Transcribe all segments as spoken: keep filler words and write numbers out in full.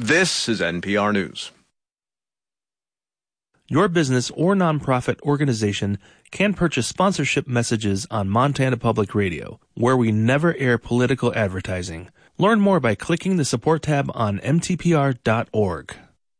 This is N P R News. Your business or nonprofit organization can purchase sponsorship messages on Montana Public Radio, where we never air political advertising. Learn more by clicking the support tab on M T P R dot org.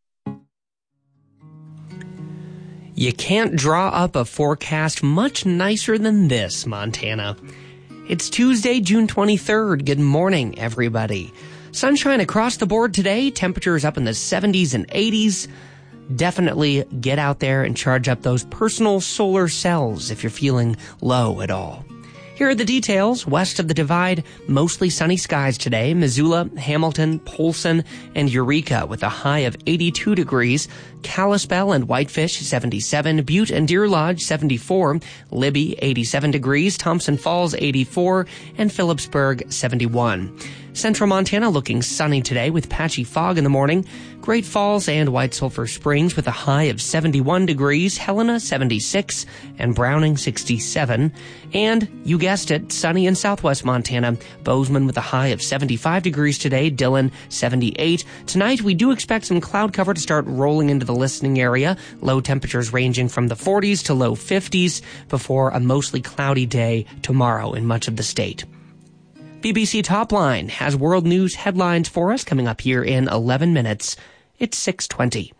You can't draw up a forecast much nicer than this, Montana. It's Tuesday, June twenty-third. Good morning, everybody. Sunshine across the board today. Temperatures up in the seventies and eighties. Definitely get out there and charge up those personal solar cells if you're feeling low at all. Here are the details. West of the Divide, mostly sunny skies today. Missoula, Hamilton, Polson, and Eureka with a high of eighty-two degrees. Kalispell and Whitefish, seventy-seven. Butte and Deer Lodge, seventy-four. Libby, eighty-seven degrees. Thompson Falls, eighty-four. And Phillipsburg, seventy-one. Central Montana looking sunny today with patchy fog in the morning. Great Falls and White Sulphur Springs with a high of seventy-one degrees. Helena, seventy-six. And Browning, sixty-seven. And, you guessed it, sunny in southwest Montana. Bozeman with a high of seventy-five degrees today. Dillon, seventy-eight. Tonight, we do expect some cloud cover to start rolling into the listening area. Low temperatures ranging from the forties to low fifties before a mostly cloudy day tomorrow in much of the state. B B C Topline has world news headlines for us coming up here in eleven minutes. It's six twenty.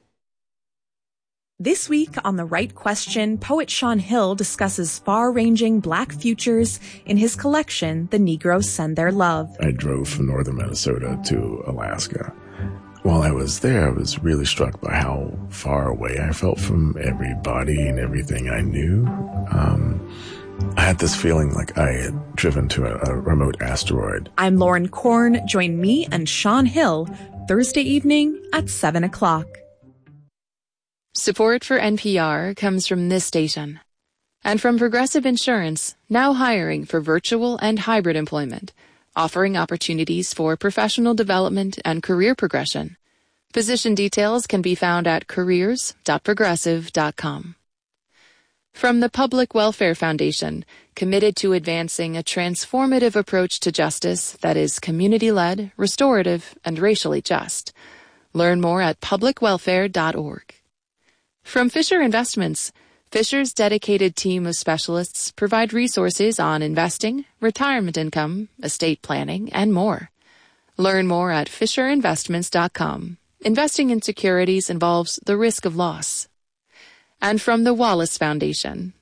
This week on The Right Question, poet Shawn Hill discusses far-ranging Black futures in his collection, The Negroes Send Their Love. I drove from northern Minnesota to Alaska. While I was there, I was really struck by how far away I felt from everybody and everything I knew. Um, I had this feeling like I had driven to a, a remote asteroid. I'm Lauren Korn. Join me and Shawn Hill Thursday evening at seven o'clock. Support for N P R comes from this station and from Progressive Insurance, now hiring for virtual and hybrid employment, offering opportunities for professional development and career progression. Position details can be found at careers dot progressive dot com. From the Public Welfare Foundation, committed to advancing a transformative approach to justice that is community-led, restorative, and racially just. Learn more at public welfare dot org. From Fisher Investments, Fisher's dedicated team of specialists provide resources on investing, retirement income, estate planning, and more. Learn more at fisher investments dot com. Investing in securities involves the risk of loss. And from the Wallace Foundation.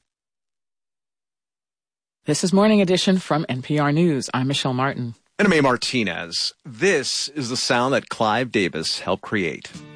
This is Morning Edition from N P R News. I'm Michelle Martin. And I'm A. Martinez. This is the sound that Clive Davis helped create.